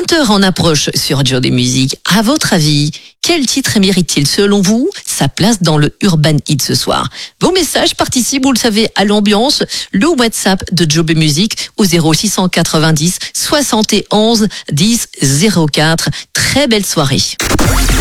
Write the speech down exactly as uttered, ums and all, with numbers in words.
vingt heures en approche sur Joe des Musiques. À votre avis, quel titre mérite-t-il selon vous sa place dans le Urban Hit ce soir? Vos messages participent, vous le savez, à l'ambiance. Le WhatsApp de Joe des Musiques au zéro six cent quatre-vingt-dix soixante et onze dix zéro quatre. Très belle soirée.